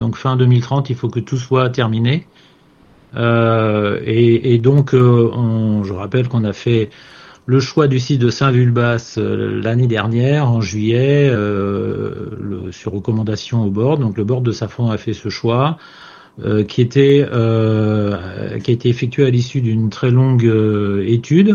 Donc fin 2030, il faut que tout soit terminé. Donc, je rappelle qu'on a fait le choix du site de Saint-Vulbas l'année dernière, en juillet, sur recommandation au board. Donc le board de Safran a fait ce choix, qui a été effectué à l'issue d'une très longue étude,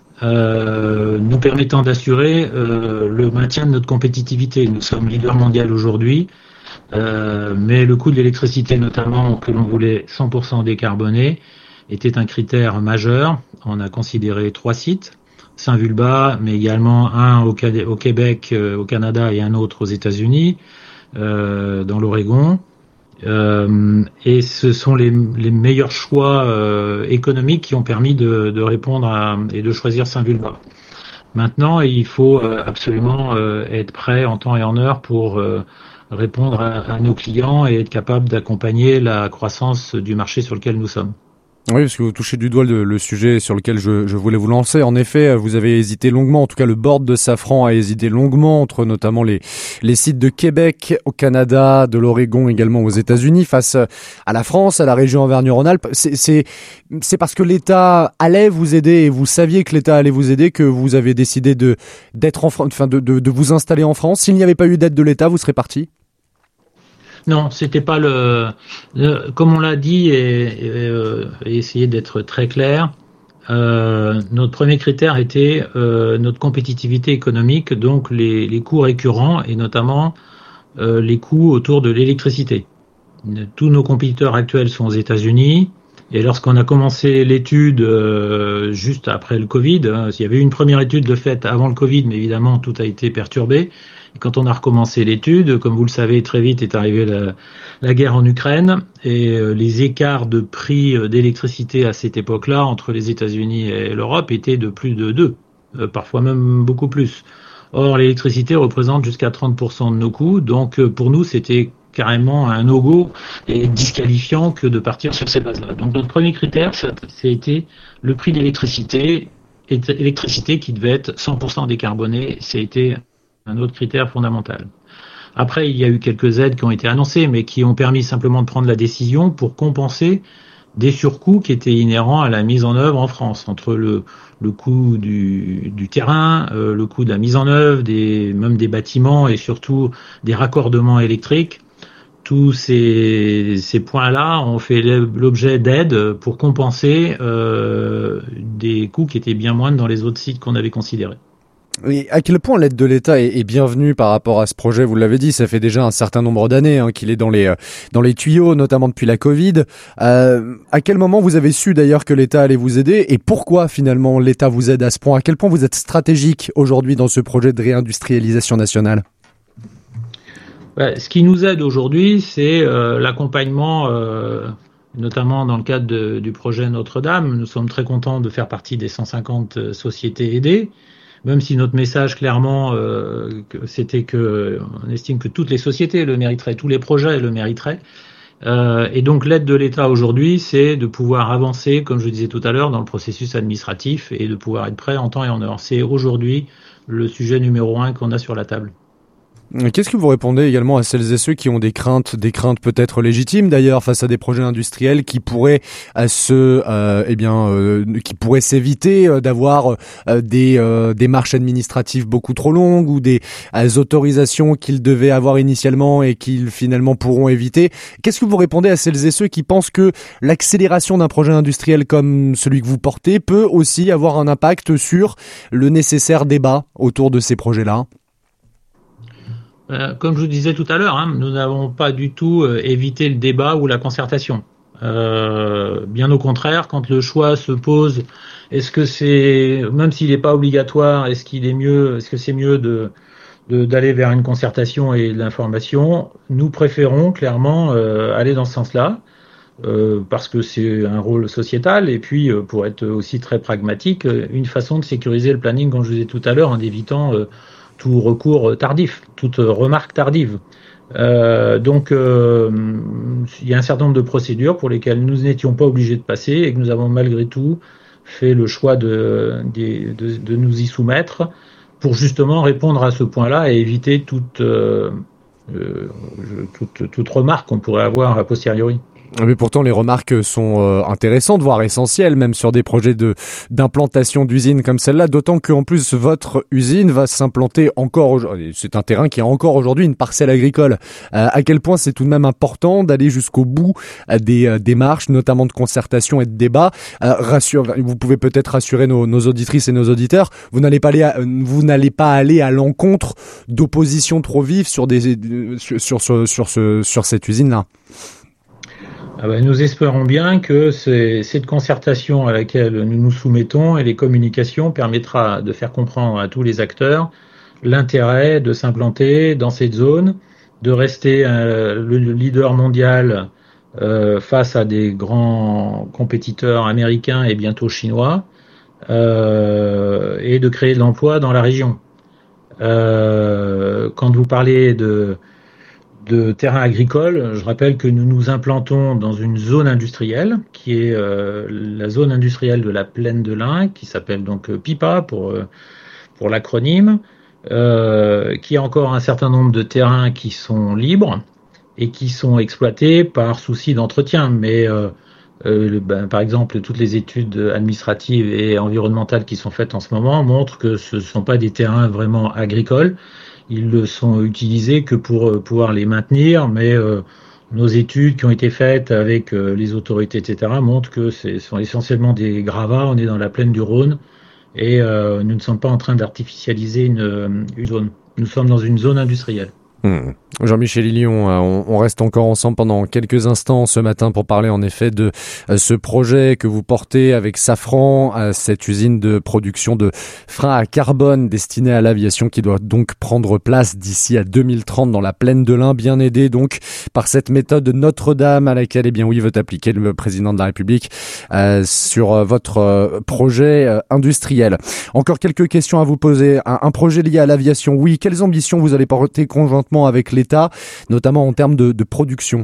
nous permettant d'assurer le maintien de notre compétitivité. Nous sommes leader mondial aujourd'hui, mais le coût de l'électricité, notamment, que l'on voulait 100% décarboné, était un critère majeur. On a considéré 3 sites, Saint-Vulbas, mais également un au Québec, au Canada, et un autre aux États-Unis, dans l'Oregon. Et ce sont les meilleurs choix économiques qui ont permis de répondre et de choisir Saint-Vulbas. Maintenant, il faut absolument être prêt en temps et en heure pour répondre à nos clients et être capable d'accompagner la croissance du marché sur lequel nous sommes. Oui, parce que vous touchez du doigt le sujet sur lequel je voulais vous lancer. En effet, vous avez hésité longuement, en tout cas le board de Safran a hésité longuement entre notamment les sites de Québec au Canada, de l'Oregon également aux États-Unis, face à la France, à la région Auvergne-Rhône-Alpes. C'est parce que l'État allait vous aider et vous saviez que l'État allait vous aider que vous avez décidé de vous installer en France. S'il n'y avait pas eu d'aide de l'État, vous serez parti? Non, c'était pas comme on l'a dit et essayer d'être très clair. Notre premier critère était notre compétitivité économique, donc les coûts récurrents et notamment les coûts autour de l'électricité. Tous nos compétiteurs actuels sont aux États-Unis. Et lorsqu'on a commencé l'étude juste après le Covid, il y avait eu une première étude de fait avant le Covid, mais évidemment tout a été perturbé. Et quand on a recommencé l'étude, comme vous le savez, très vite est arrivée la guerre en Ukraine et les écarts de prix d'électricité à cette époque-là entre les États-Unis et l'Europe étaient de plus de 2, parfois même beaucoup plus. Or, l'électricité représente jusqu'à 30% de nos coûts, donc pour nous, c'était carrément un no-go et disqualifiant que de partir sur ces bases-là. Donc notre premier critère, ça a été le prix de l'électricité qui devait être 100% décarboné. Ça a été un autre critère fondamental. Après, il y a eu quelques aides qui ont été annoncées, mais qui ont permis simplement de prendre la décision pour compenser des surcoûts qui étaient inhérents à la mise en œuvre en France, entre le coût du terrain, le coût de la mise en œuvre, même des bâtiments et surtout des raccordements électriques. Tous ces points-là ont fait l'objet d'aides pour compenser des coûts qui étaient bien moindres dans les autres sites qu'on avait considérés. Et à quel point l'aide de l'État est bienvenue par rapport à ce projet? Vous l'avez dit, ça fait déjà un certain nombre d'années qu'il est dans les tuyaux, notamment depuis la Covid. À quel moment vous avez su d'ailleurs que l'État allait vous aider et pourquoi finalement l'État vous aide à ce point? À quel point vous êtes stratégique aujourd'hui dans ce projet de réindustrialisation nationale? Ce qui nous aide aujourd'hui, c'est l'accompagnement, notamment dans le cadre du projet Notre-Dame. Nous sommes très contents de faire partie des 150 sociétés aidées, même si notre message clairement, c'était on estime que toutes les sociétés le mériteraient, tous les projets le mériteraient. Et donc l'aide de l'État aujourd'hui, c'est de pouvoir avancer, comme je disais tout à l'heure, dans le processus administratif et de pouvoir être prêt en temps et en heure. C'est aujourd'hui le sujet numéro 1 qu'on a sur la table. Qu'est-ce que vous répondez également à celles et ceux qui ont des craintes peut-être légitimes d'ailleurs face à des projets industriels qui pourraient qui pourraient s'éviter d'avoir des démarches administratives beaucoup trop longues ou des autorisations qu'ils devaient avoir initialement et qu'ils finalement pourront éviter? Qu'est-ce que vous répondez à celles et ceux qui pensent que l'accélération d'un projet industriel comme celui que vous portez peut aussi avoir un impact sur le nécessaire débat autour de ces projets-là? Comme je vous disais tout à l'heure, nous n'avons pas du tout évité le débat ou la concertation. Bien au contraire, quand le choix se pose, même s'il n'est pas obligatoire, est-ce que c'est mieux d'aller vers une concertation et de l'information? Nous préférons clairement aller dans ce sens-là, parce que c'est un rôle sociétal et puis pour être aussi très pragmatique, une façon de sécuriser le planning, comme je vous disais tout à l'heure, en évitant tout recours tardif, toute remarque tardive. Donc, il y a un certain nombre de procédures pour lesquelles nous n'étions pas obligés de passer et que nous avons malgré tout fait le choix de nous y soumettre pour justement répondre à ce point-là et éviter toute toute remarque qu'on pourrait avoir a posteriori. Mais pourtant, les remarques sont intéressantes, voire essentielles, même sur des projets d'implantation d'usines comme celle-là, d'autant qu'en plus, votre usine va s'implanter c'est un terrain qui a encore aujourd'hui une parcelle agricole. À quel point c'est tout de même important d'aller jusqu'au bout des démarches, notamment de concertation et de débat. Vous pouvez peut-être rassurer nos auditrices et nos auditeurs, vous n'allez pas aller à l'encontre d'oppositions trop vives sur cette usine-là. Nous espérons bien que cette concertation à laquelle nous nous soumettons et les communications permettra de faire comprendre à tous les acteurs l'intérêt de s'implanter dans cette zone, de rester le leader mondial face à des grands compétiteurs américains et bientôt chinois, et de créer de l'emploi dans la région. Quand vous parlez de terrain agricole, je rappelle que nous nous implantons dans une zone industrielle qui est la zone industrielle de la plaine de l'Ain, qui s'appelle donc PIPA pour l'acronyme, qui a encore un certain nombre de terrains qui sont libres et qui sont exploités par souci d'entretien. Mais par exemple, toutes les études administratives et environnementales qui sont faites en ce moment montrent que ce ne sont pas des terrains vraiment agricoles. Ils ne sont utilisés que pour pouvoir les maintenir, mais nos études qui ont été faites avec les autorités, etc., montrent que ce sont essentiellement des gravats. On est dans la plaine du Rhône et nous ne sommes pas en train d'artificialiser une zone. Nous sommes dans une zone industrielle. Jean-Michel Hillion, on reste encore ensemble pendant quelques instants ce matin pour parler en effet de ce projet que vous portez avec Safran, cette usine de production de freins à carbone destinée à l'aviation qui doit donc prendre place d'ici à 2030 dans la plaine de l'Ain, bien aidé donc par cette méthode Notre-Dame à laquelle veut appliquer le président de la République sur votre projet industriel. Encore quelques questions à vous poser. Un projet lié à l'aviation, oui. Quelles ambitions vous allez porter conjointement avec l'État, notamment en termes de production?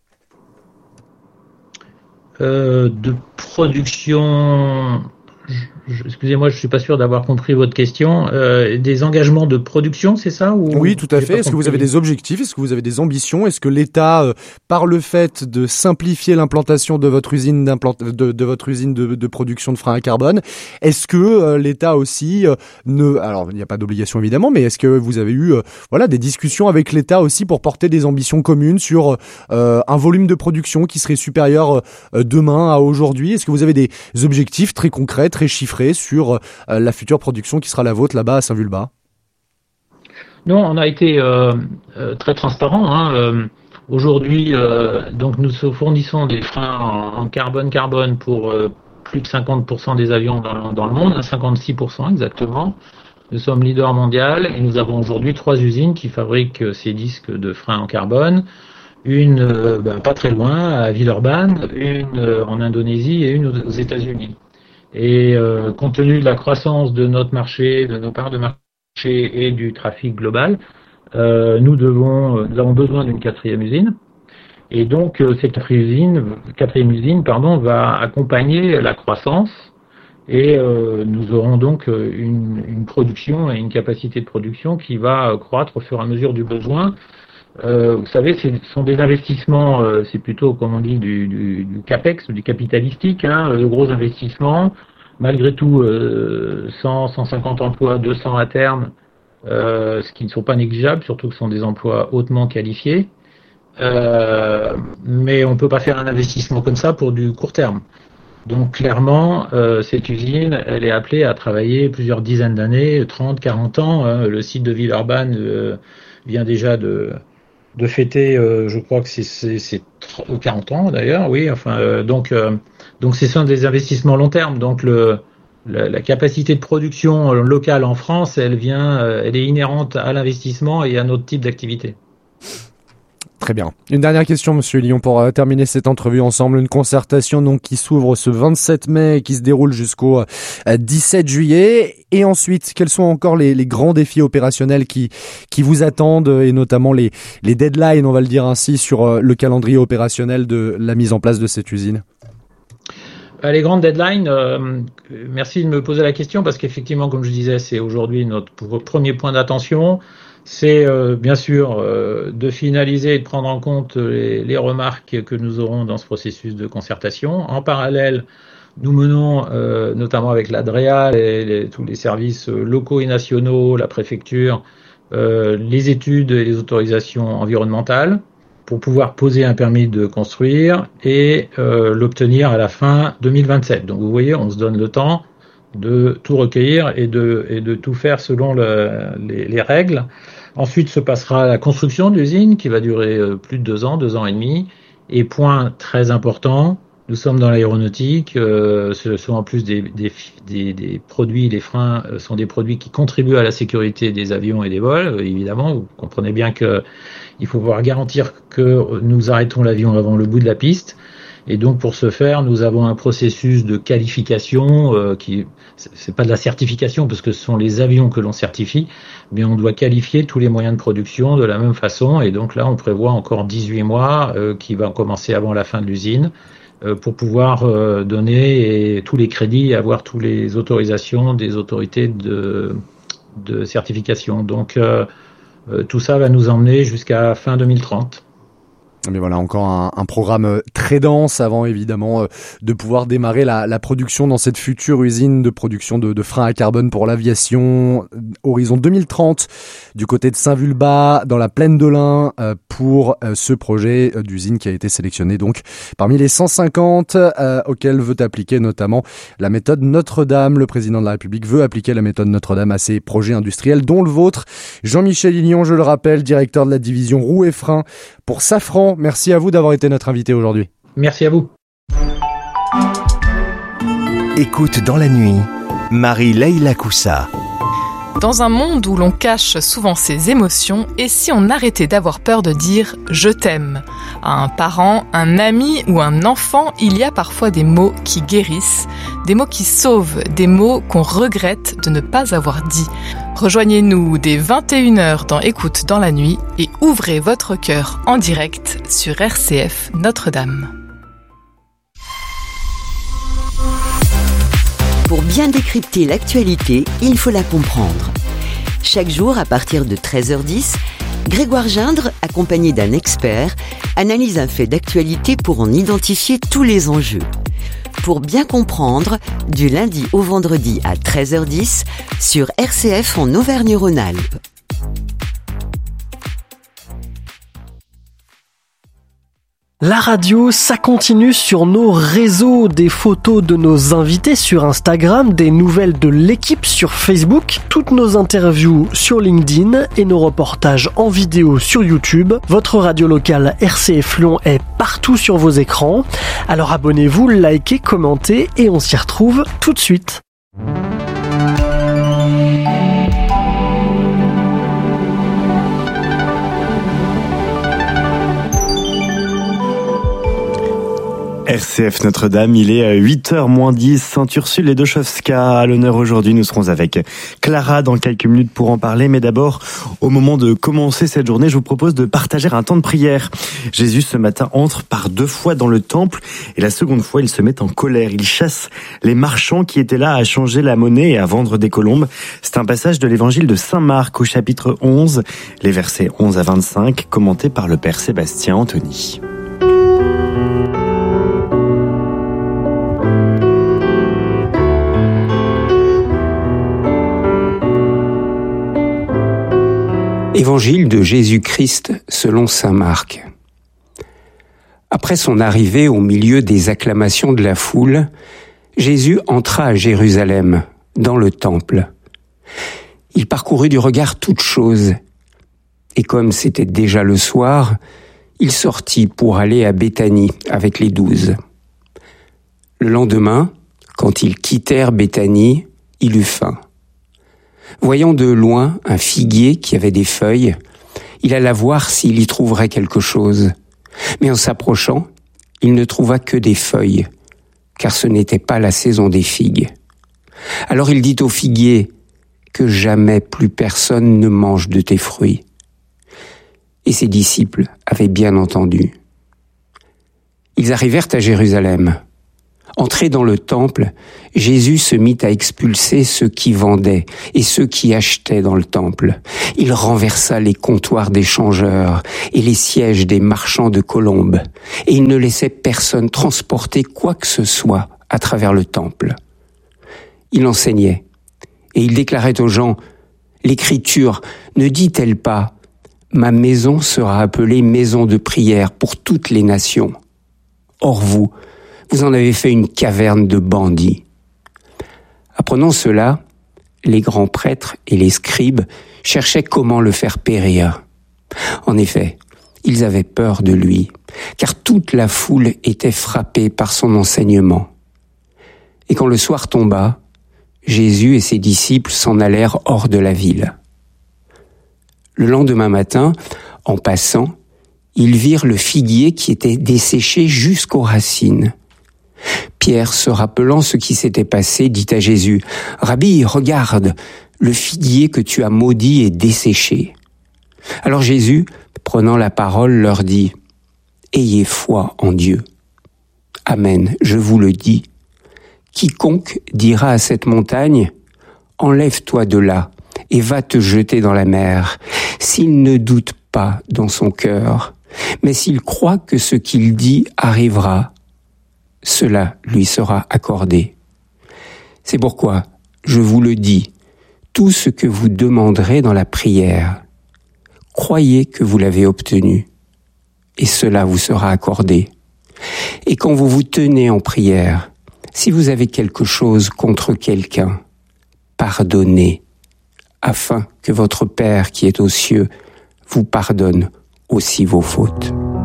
De production, excusez-moi, je suis pas sûr d'avoir compris votre question. Des engagements de production, c'est ça ou... Oui, tout à fait. Est-ce que vous avez des objectifs? Est-ce que vous avez des ambitions? Est-ce que l'État, par le fait de simplifier l'implantation de votre usine de production de freins à carbone, est-ce que l'État aussi alors il n'y a pas d'obligation évidemment, mais est-ce que vous avez eu des discussions avec l'État aussi pour porter des ambitions communes sur un volume de production qui serait supérieur demain à aujourd'hui? Est-ce que vous avez des objectifs très concrets, très chiffrés sur la future production qui sera la vôtre là-bas à Saint-Vulbas? Non, on a été très transparent. Aujourd'hui, donc nous fournissons des freins en carbone pour plus de 50% des avions dans le monde, 56% exactement. Nous sommes leader mondial et nous avons aujourd'hui 3 usines qui fabriquent ces disques de freins en carbone. Une pas très loin, à Villeurbanne, une en Indonésie et une aux États-Unis. Et compte tenu de la croissance de notre marché, de nos parts de marché et du trafic global, nous avons besoin d'une 4e usine. Et donc cette 4e usine, va accompagner la croissance et nous aurons donc une production et une capacité de production qui va croître au fur et à mesure du besoin. Vous savez, ce sont des investissements, c'est plutôt, comme on dit, du capex, du capitalistique, de gros investissements. Malgré tout, 150 emplois, 200 à terme, ce qui ne sont pas négligeables, surtout que ce sont des emplois hautement qualifiés. Mais on ne peut pas faire un investissement comme ça pour du court terme. Donc clairement, cette usine, elle est appelée à travailler plusieurs dizaines d'années, 30, 40 ans. Le site de Villeurbanne vient déjà de fêter, je crois que c'est 40 ans d'ailleurs, oui. Donc ce sont des investissements long terme. Donc la capacité de production locale en France, elle est inhérente à l'investissement et à notre type d'activité. Très bien. Une dernière question, Monsieur Hillion, pour terminer cette entrevue ensemble. Une concertation donc qui s'ouvre ce 27 mai et qui se déroule jusqu'au 17 juillet. Et ensuite, quels sont encore les grands défis opérationnels qui vous attendent et notamment les deadlines, on va le dire ainsi, sur le calendrier opérationnel de la mise en place de cette usine? Les grandes deadlines, merci de me poser la question parce qu'effectivement, comme je disais, c'est aujourd'hui notre premier point d'attention. c'est bien sûr de finaliser et de prendre en compte les remarques que nous aurons dans ce processus de concertation. En parallèle, nous menons, notamment avec l'ADREA, tous les services locaux et nationaux, la préfecture, les études et les autorisations environnementales pour pouvoir poser un permis de construire et l'obtenir à la fin 2027. Donc vous voyez, on se donne le temps de tout recueillir et de tout faire selon les règles. Ensuite se passera la construction de l'usine qui va durer plus de 2 ans et demi. Et point très important, nous sommes dans l'aéronautique, ce sont en plus des produits, les freins sont des produits qui contribuent à la sécurité des avions et des vols, évidemment. Vous comprenez bien que il faut pouvoir garantir que nous arrêtons l'avion avant le bout de la piste. Et donc pour ce faire, nous avons un processus de qualification qui c'est pas de la certification parce que ce sont les avions que l'on certifie, mais on doit qualifier tous les moyens de production de la même façon. Et donc là, on prévoit encore 18 mois qui va commencer avant la fin de l'usine pour pouvoir donner tous les crédits et avoir toutes les autorisations des autorités de certification. Donc tout ça va nous emmener jusqu'à fin 2030. Mais voilà, encore un programme très dense avant évidemment de pouvoir démarrer la production dans cette future usine de production de freins à carbone pour l'aviation, horizon 2030, du côté de Saint-Vulbas, dans la plaine de l'Ain, pour ce projet d'usine qui a été sélectionné donc parmi les 150 auxquels veut appliquer notamment la méthode Notre-Dame. Le président de la République veut appliquer la méthode Notre-Dame à ses projets industriels, dont le vôtre. Jean-Michel Hignon, je le rappelle, directeur de la division roues et freins pour Safran. Merci à vous d'avoir été notre invité aujourd'hui. Merci à vous. Écoute dans la nuit, Marie-Leila Coussa. Dans un monde où l'on cache souvent ses émotions, et si on arrêtait d'avoir peur de dire « je t'aime » à un parent, un ami ou un enfant, il y a parfois des mots qui guérissent, des mots qui sauvent, des mots qu'on regrette de ne pas avoir dit. Rejoignez-nous dès 21h dans Écoute dans la nuit et ouvrez votre cœur en direct sur RCF Notre-Dame. Pour bien décrypter l'actualité, il faut la comprendre. Chaque jour, à partir de 13h10, Grégoire Gindre, accompagné d'un expert, analyse un fait d'actualité pour en identifier tous les enjeux. Pour bien comprendre, du lundi au vendredi à 13h10 sur RCF en Auvergne-Rhône-Alpes. La radio, ça continue sur nos réseaux, des photos de nos invités sur Instagram, des nouvelles de l'équipe sur Facebook, toutes nos interviews sur LinkedIn et nos reportages en vidéo sur YouTube. Votre radio locale RCF Lyon est partout sur vos écrans. Alors abonnez-vous, likez, commentez et on s'y retrouve tout de suite. RCF Notre-Dame, il est 8h-10, Saint-Ursule et Dochowska à l'honneur aujourd'hui. Nous serons avec Clara dans quelques minutes pour en parler. Mais d'abord, au moment de commencer cette journée, je vous propose de partager un temps de prière. Jésus, ce matin, entre par 2 fois dans le temple et la seconde fois, il se met en colère. Il chasse les marchands qui étaient là à changer la monnaie et à vendre des colombes. C'est un passage de l'évangile de Saint Marc au chapitre 11, les versets 11 à 25, commentés par le père Sébastien Anthony. Évangile de Jésus-Christ selon saint Marc. Après son arrivée au milieu des acclamations de la foule, Jésus entra à Jérusalem, dans le temple. Il parcourut du regard toutes choses, et comme c'était déjà le soir, il sortit pour aller à Béthanie avec les 12. Le lendemain, quand ils quittèrent Béthanie, il eut faim. Voyant de loin un figuier qui avait des feuilles, il alla voir s'il y trouverait quelque chose. Mais en s'approchant, il ne trouva que des feuilles, car ce n'était pas la saison des figues. Alors il dit au figuier, « Que jamais plus personne ne mange de tes fruits. » Et ses disciples avaient bien entendu. Ils arrivèrent à Jérusalem. Entré dans le temple, Jésus se mit à expulser ceux qui vendaient et ceux qui achetaient dans le temple. Il renversa les comptoirs des changeurs et les sièges des marchands de colombes, et il ne laissait personne transporter quoi que ce soit à travers le temple. Il enseignait, et il déclarait aux gens, « L'Écriture ne dit-elle pas, « Ma maison sera appelée maison de prière pour toutes les nations ». Or vous en avez fait une caverne de bandits. » Apprenant cela, les grands prêtres et les scribes cherchaient comment le faire périr. En effet, ils avaient peur de lui, car toute la foule était frappée par son enseignement. Et quand le soir tomba, Jésus et ses disciples s'en allèrent hors de la ville. Le lendemain matin, en passant, ils virent le figuier qui était desséché jusqu'aux racines. Pierre, se rappelant ce qui s'était passé, dit à Jésus, « Rabbi, regarde, le figuier que tu as maudit est desséché. » Alors Jésus, prenant la parole, leur dit, « Ayez foi en Dieu. Amen, je vous le dis. Quiconque dira à cette montagne, « Enlève-toi de là et va te jeter dans la mer », s'il ne doute pas dans son cœur, mais s'il croit que ce qu'il dit arrivera, cela lui sera accordé. C'est pourquoi, je vous le dis, tout ce que vous demanderez dans la prière, croyez que vous l'avez obtenu, et cela vous sera accordé. Et quand vous vous tenez en prière, si vous avez quelque chose contre quelqu'un, pardonnez, afin que votre Père qui est aux cieux vous pardonne aussi vos fautes.